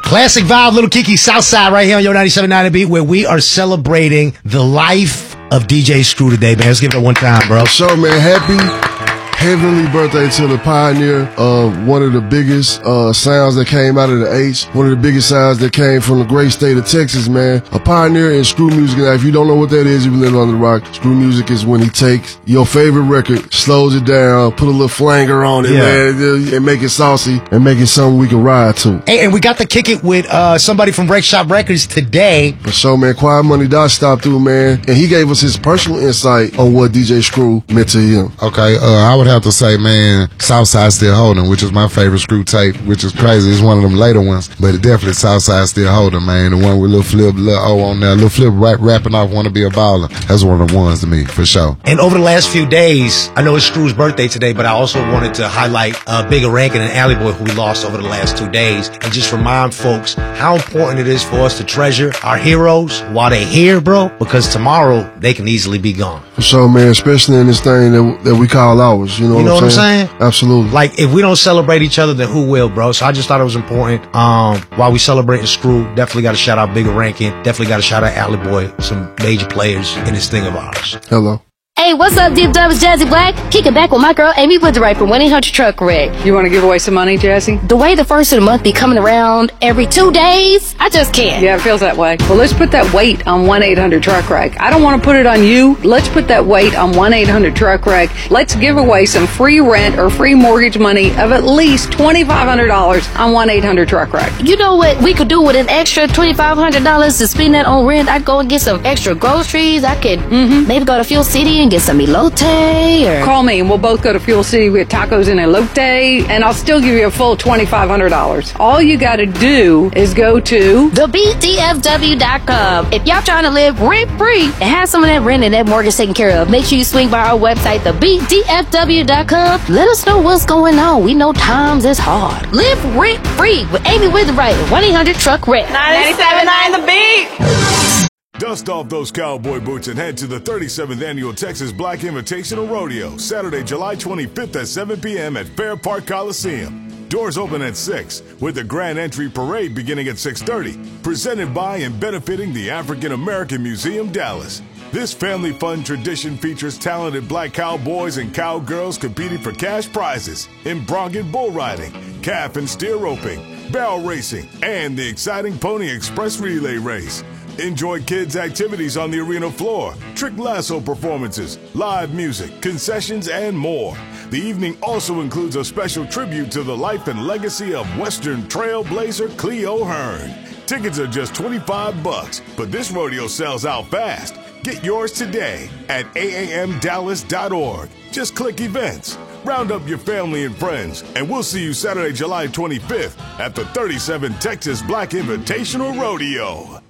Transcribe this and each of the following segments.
Classic vibe, Little Kiki, Southside, right here on Yo 97.9 The Beat, where we are celebrating the life of DJ Screw today, man. Let's give it a one time, bro. Sure, man. Happy heavenly birthday to the pioneer of one of the biggest sounds that came out of the H, one of the biggest sounds that came from the great state of Texas, man. A pioneer in screw music. Now, if you don't know what that is, if you live under the rock, screw music is when he takes your favorite record, slows it down, put a little flanger on it, man, and make it saucy and make it something we can ride to. Hey, and we got to kick it with somebody from Wreck Shop Records today. For sure, man. Quiet Money Doc stopped through, man, and he gave us his personal insight on what DJ Screw meant to him. Okay, I would have to say, man, Southside Still Holding, which is my favorite Screw tape, which is crazy. It's one of them later ones, but it definitely Southside Still Holding, man. The one with Lil Flip, Lil O on there, Lil Flip rapping off Wanna Be a Baller. That's one of the ones to me, for sure. And over the last few days, I know it's Screw's birthday today, but I also wanted to highlight Bigger Rankin and Alley Boy, who we lost over the last 2 days, and just remind folks how important it is for us to treasure our heroes while they're here, bro, because tomorrow they can easily be gone. For sure, man, especially in this thing that we call ours, you know what I'm saying? Absolutely. Like, if we don't celebrate each other, then who will, bro? So I just thought it was important. While we celebrating Screw, definitely got to shout out Bigger Rankin, definitely got to shout out Alley Boy, some major players in this thing of ours. Hello. Hey, what's up, Deep Dub? It's Jazzy Black. Kicking back with my girl, Amy Woodsright from 1-800-TRUCK-WRECK. You want to give away some money, Jazzy? The way the first of the month be coming around every 2 days, I just can't. Yeah, it feels that way. Well, let's put that weight on 1-800-TRUCK-WRECK. I don't want to put it on you. Let's put that weight on 1-800-TRUCK-WRECK. Let's give away some free rent or free mortgage money of at least $2,500 on 1-800-TRUCK-WRECK. You know what we could do with an extra $2,500 to spend that on rent? I'd go and get some extra groceries. I could maybe go to Fuel City and get some elote, or call me and we'll both go to Fuel City with tacos and elote, and I'll still give you a full $2,500. All you got to do is go to thebdfw.com. If y'all trying to live rent free and have some of that rent and that mortgage taken care of, make sure you swing by our website, thebdfw.com. Let us know what's going on. We know times is hard. Live rent free with Amy Woodsright, 1-800-TRUCK-WRECK. 97.9 The Beat. Dust off those cowboy boots and head to the 37th Annual Texas Black Invitational Rodeo, Saturday, July 25th at 7 p.m. at Fair Park Coliseum. Doors open at 6, with the Grand Entry Parade beginning at 6:30, presented by and benefiting the African American Museum, Dallas. This family fun tradition features talented black cowboys and cowgirls competing for cash prizes in bronc bull riding, calf and steer roping, barrel racing, and the exciting Pony Express relay race. Enjoy kids' activities on the arena floor, trick lasso performances, live music, concessions, and more. The evening also includes a special tribute to the life and legacy of Western trailblazer Cleo Hearn. Tickets are just $25, but this rodeo sells out fast. Get yours today at aamdallas.org. Just click events. Round up your family and friends, and we'll see you Saturday, July 25th at the 37th Texas Black Invitational Rodeo.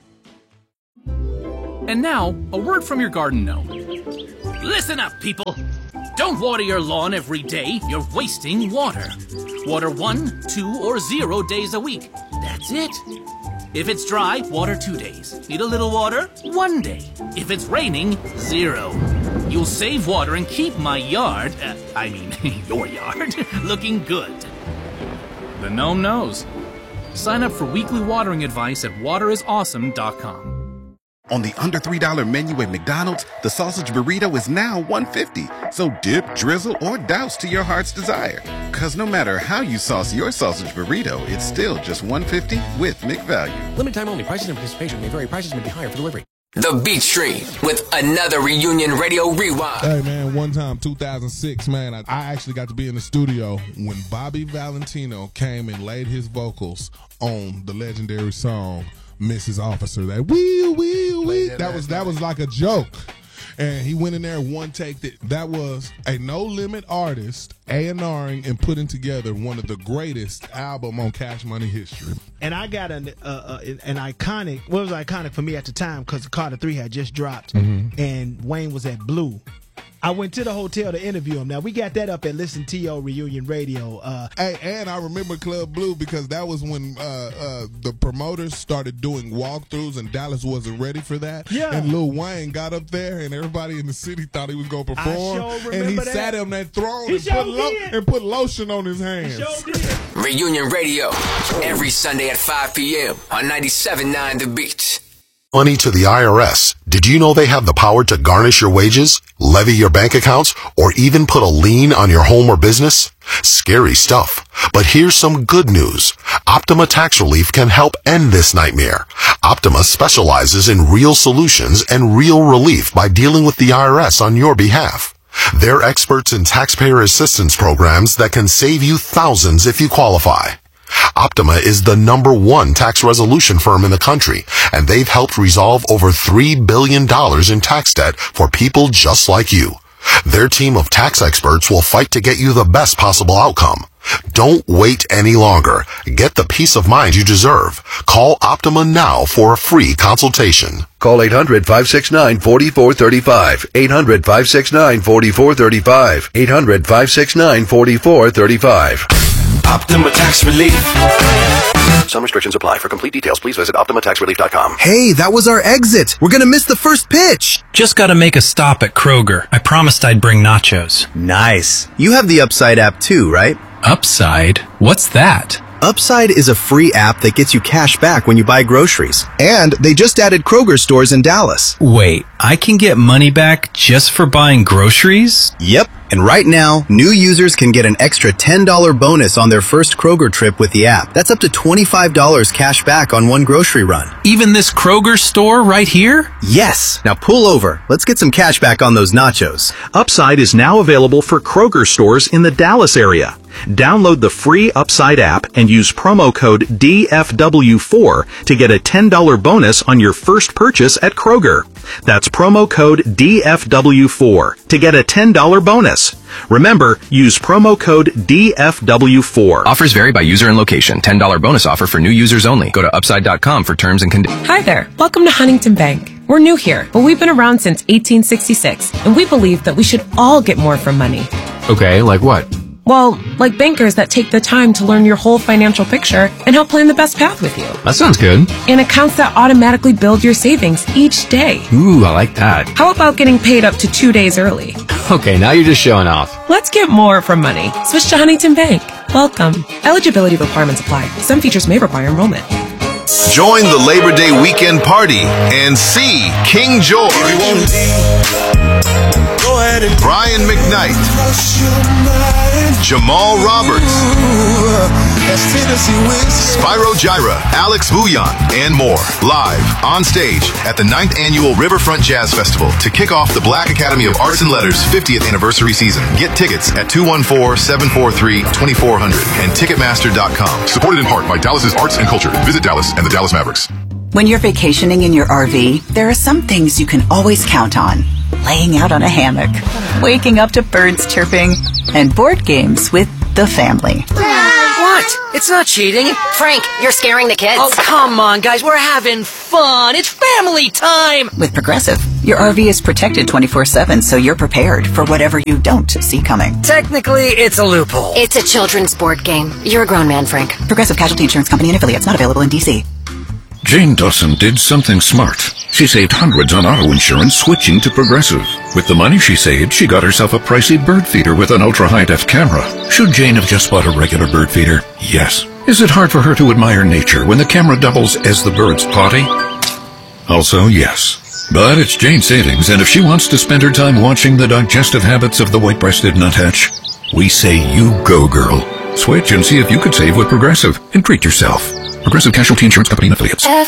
And now, a word from your garden gnome. Listen up, people. Don't water your lawn every day. You're wasting water. Water 1, 2, or 0 days a week. That's it. If it's dry, water 2 days. Need a little water? 1 day. If it's raining, 0. You'll save water and keep my yard, your yard, looking good. The gnome knows. Sign up for weekly watering advice at waterisawesome.com. On the under $3 menu at McDonald's, the sausage burrito is now $1.50. So dip, drizzle, or douse to your heart's desire. Cause no matter how you sauce your sausage burrito, it's still just $1.50 with McValue. Limited time only. Prices and participation may vary. Prices may be higher for delivery. The Beat Stream with another Reunion Radio Rewind. Hey, man, one time, 2006, man, I actually got to be in the studio when Bobby Valentino came and laid his vocals on the legendary song Mrs. Officer. That that was like a joke. And he went in there one take. That was a No Limit artist A&Ring and putting together one of the greatest album on Cash Money history. And I got an iconic, what was iconic for me at the time, because Carter 3 had just dropped, and Wayne was at Blue. I went to the hotel to interview him. Now, we got that up at Listen T.O. Reunion Radio. Hey, and I remember Club Blue because that was when the promoters started doing walkthroughs and Dallas wasn't ready for that. Yeah. And Lil Wayne got up there and everybody in the city thought he was going to perform. And he sat on that throne and put lotion on his hands. Reunion Radio, every Sunday at 5 p.m. on 97.9 The Beat. Money to the IRS. Did you know they have the power to garnish your wages, levy your bank accounts, or even put a lien on your home or business? Scary stuff. But here's some good news. Optima Tax Relief can help end this nightmare. Optima specializes in real solutions and real relief by dealing with the IRS on your behalf. They're experts in taxpayer assistance programs that can save you thousands if you qualify. Optima is the #1 tax resolution firm in the country, and they've helped resolve over $3 billion in tax debt for people just like you. Their team of tax experts will fight to get you the best possible outcome. Don't wait any longer. Get the peace of mind you deserve. Call Optima now for a free consultation. Call 800-569-4435. 800-569-4435. 800-569-4435. Optima Tax Relief. Some restrictions apply. For complete details, please visit OptimaTaxRelief.com. Hey, that was our exit. We're gonna miss the first pitch. Just gotta make a stop at Kroger. I promised I'd bring nachos. Nice. You have the Upside app too, right? Upside? What's that? Upside is a free app that gets you cash back when you buy groceries. And they just added Kroger stores in Dallas. Wait, I can get money back just for buying groceries? Yep. And right now, new users can get an extra $10 bonus on their first Kroger trip with the app. That's up to $25 cash back on one grocery run. Even this Kroger store right here? Yes. Now pull over. Let's get some cash back on those nachos. Upside is now available for Kroger stores in the Dallas area. Download the free Upside app and use promo code DFW4 to get a $10 bonus on your first purchase at Kroger. That's promo code DFW4 to get a $10 bonus. Remember, use promo code DFW4. Offers vary by user and location. $10 bonus offer for new users only. Go to upside.com for terms and conditions. Hi there. Welcome to Huntington Bank. We're new here, but we've been around since 1866, and we believe that we should all get more from money. Okay, like what? Well, like bankers that take the time to learn your whole financial picture and help plan the best path with you. That sounds good. And accounts that automatically build your savings each day. Ooh, I like that. How about getting paid up to 2 days early? Okay, now you're just showing off. Let's get more from money. Switch to Huntington Bank. Welcome. Eligibility requirements apply. Some features may require enrollment. Join the Labor Day weekend party and see King George, Brian McKnight, Jamal Roberts, Spyro Gyra, Alex Bouillon, and more. Live on stage at the 9th Annual Riverfront Jazz Festival to kick off the Black Academy of Arts and Letters 50th anniversary season. Get tickets at 214-743-2400 and Ticketmaster.com. Supported in part by Dallas's Arts and Culture. Visit Dallas and the Dallas Mavericks. When you're vacationing in your RV, there are some things you can always count on. Laying out on a hammock, waking up to birds chirping, and board games with the family. What? It's not cheating. Frank, you're scaring the kids. Oh, come on, guys. We're having fun. It's family time. With Progressive, your RV is protected 24/7, so you're prepared for whatever you don't see coming. Technically, it's a loophole. It's a children's board game. You're a grown man, Frank. Progressive Casualty Insurance Company and affiliates, not available in D.C. Jane Dawson did something smart. She saved hundreds on auto insurance switching to Progressive. With the money she saved, she got herself a pricey bird feeder with an ultra-high-def camera. Should Jane have just bought a regular bird feeder? Yes. Is it hard for her to admire nature when the camera doubles as the bird's potty? Also, yes. But it's Jane's savings, and if she wants to spend her time watching the digestive habits of the white-breasted nuthatch, we say you go, girl. Switch and see if you could save with Progressive and treat yourself. Progressive Casualty Insurance Company and affiliates.